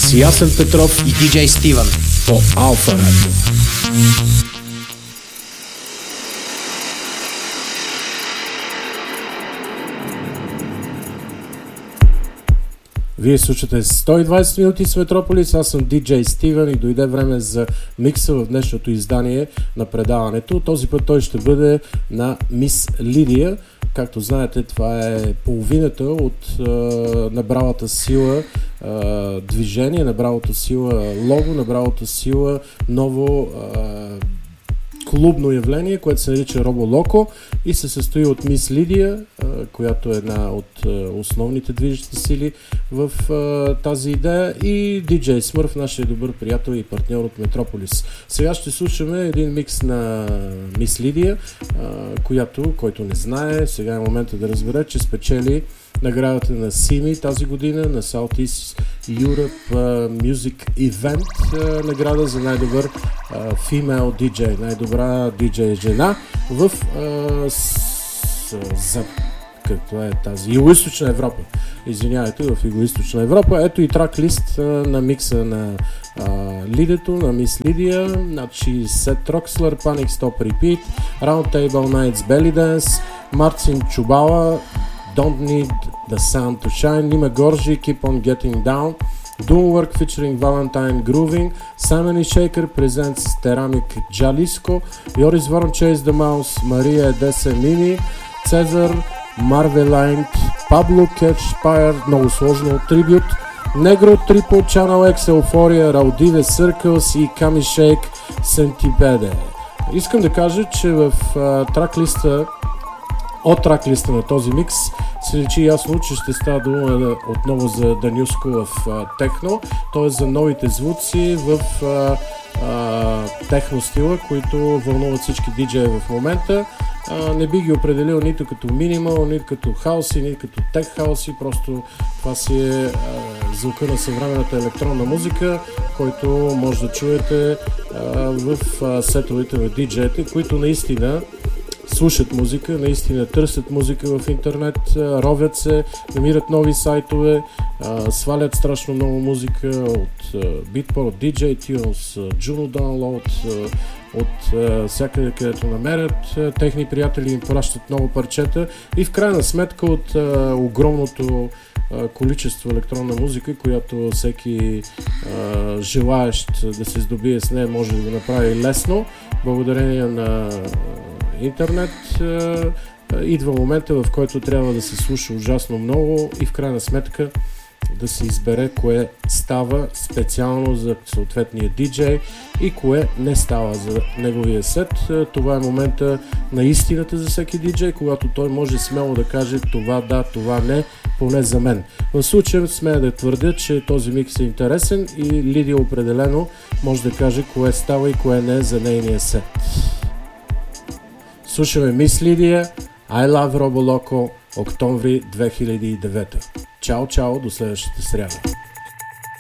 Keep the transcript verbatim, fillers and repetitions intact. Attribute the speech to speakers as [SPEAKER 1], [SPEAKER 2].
[SPEAKER 1] с Ясен Петров
[SPEAKER 2] и диджей Стивън
[SPEAKER 1] по Алфа Радио. Вие слушате сто и двайсет минути с Метрополис, аз съм диджей Стивън и дойде време за микса в днешното издание на предаването. Този път той ще бъде на Мис Лидия. Както знаете, това е половината от е, набралата сила е, движение, набралата сила лого, набралата сила ново е, клубно явление, което се нарича Робо Локо и се състои от Мис Лидия, която е една от основните движещи сили в тази идея, и диджей Смърф, нашия добър приятел и партньор от Метрополис. Сега ще слушаме един микс на Мис Лидия, която, който не знае, сега е момента да разбере, че спечели наградата на Сими тази година на Southeast Europe uh, Music Event, uh, награда за най-добър uh, female диджей, най-добра диджей жена в uh, с, за както е тази Югоизточна Европа. Извинявайте, в Югоизточна Европа. Ето и трак-лист uh, на микса на uh, Лидето, на Мис Лидия. Значи Сет Рокслер, Panic Stop Repeat, Roundtable Nights Belly Dance, Марцин Чубала, Don't Need the Sun to Shine, Nima Gorgi, Keep on Getting Down, Doomwork featuring Valentine Grooving, Simon and Shaker presents Ceramic Jalisco, Joris Vorn Chase the Mouse, Maria Edese Mimi, Cezar, Marveline, Pablo Catch Spire, много сложно, Tribute, Negro, Triple Channel X, Euphoria, Raudive Circles и Kami Shake Centipede. Искам да кажа, че в uh, трак-листа от трак-листа на този микс се личи ясно, че ще става дума отново за The New School of Techno, т.е. за новите звуци в а, а, техно стила, които вълнуват всички диджеи в момента. А, не би ги определил нито като минимал, нито като хауси, нито като тех хауси, просто това си е а, звука на съвременната електронна музика, който може да чуете а, в а, сетовете на диджеите, които наистина слушат музика, наистина търсят музика в интернет, ровят се, намират нови сайтове, свалят страшно много музика от Beatport, от диджей Tunes, Juno Download, от всякъде, където намерят. Техни приятели им пращат много парчета и в крайна сметка от огромното количество електронна музика, която всеки а, желаещ да се здобие с нея може да го направи лесно, благодарение на интернет, а, идва момента, в който трябва да се слуша ужасно много и в крайна сметка да се избере кое става специално за съответния диджей и кое не става за неговия сет. Това е момента на истината за всеки диджей, когато той може смело да каже това да, това не, поне за мен. В случая смея да твърдя, че този микс е интересен и Лидия определено може да каже кое става и кое не за нейния сет. Слушаме Мис Лидия, I Love Robo Loco, октомври две хиляди и девета. Чао, чао, до следващата сряда.